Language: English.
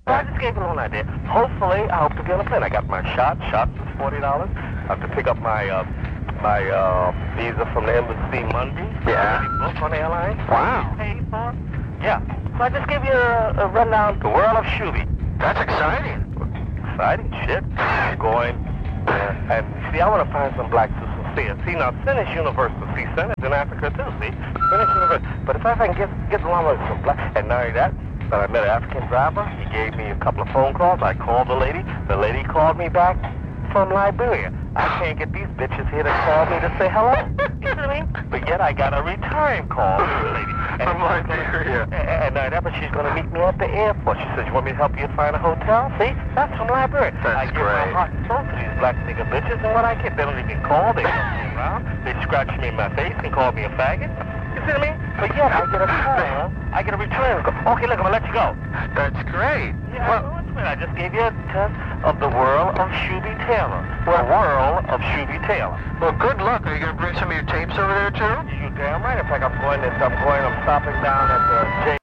So I just gave you a little idea. Hopefully, I hope to be on a plane. I got my shots. Shots is $40. I have to pick up my visa from the embassy Monday. Yeah. Already booked on the airline. Wow. Paid for. Yeah. So I just gave you a rundown of the world of Shooby. That's exciting. Exciting shit. Going, and see, I want to find some blacks who sincere. See, now, Sin is universal. See, Sin is in Africa, too, see? Sin is universal. But if I can get along with some blacks, and not only that, I met an African driver. He gave me a couple of phone calls. I called the lady. The lady called me back from Liberia. I can't get these bitches here to call me to say hello. You know what I mean? But yet I got a return call from the lady. From Liberia. And but she's going to meet me at the airport. She said, you want me to help you find a hotel? See? That's from Liberia. That's I give my heart and soul to these black nigga bitches, and what I get, they don't even call. They don't me around. They scratch me in my face and call me a faggot. You see what I mean? But yet I get a return. I get a return. Okay, look, I'm going to let you go. That's great. Yeah, Well, I just gave you a test of the world of Shooby Taylor. The world of Shooby Taylor. well, good luck. Are you going to bring some of your tapes over there, too? You damn right. In fact, I'm stopping down at the J.